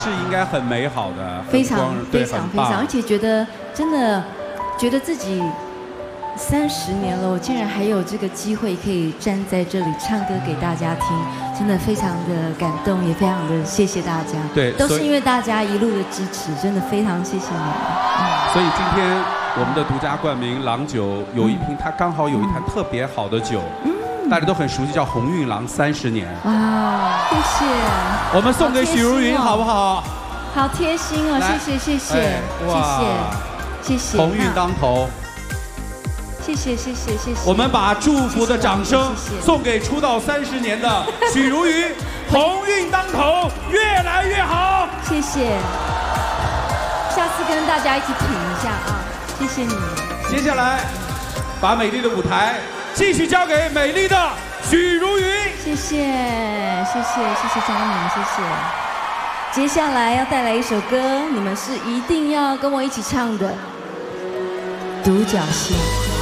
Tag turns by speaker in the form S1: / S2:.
S1: 是应该很美好的，
S2: 非常非常非常，而且真的觉得自己30年了，我竟然还有这个机会可以站在这里唱歌给大家听，真的非常的感动，也非常的谢谢大家。
S1: 对，
S2: 都是因为大家一路的支持，真的非常谢谢你们。
S1: 所以今天我们的独家冠名郎酒有一瓶，它刚好有一坛特别好的酒。大家都很熟悉，叫鸿运郎30年。
S2: 哇，谢谢！
S1: 我们送给许茹芸，好不好？
S2: 好贴心哦，谢谢谢谢谢谢，
S1: 鸿运当头。
S2: 谢谢谢谢谢谢。
S1: 我们把祝福的掌声送给出道30年的许茹芸，鸿运当头，越来越好。
S2: 谢谢，下次跟大家一起品一下啊，谢谢你。
S1: 接下来，把美丽的舞台继续交给美丽的许茹芸。
S2: 谢谢谢谢谢谢张明，谢谢。接下来要带来一首歌，你们是一定要跟我一起唱的，《独角戏》。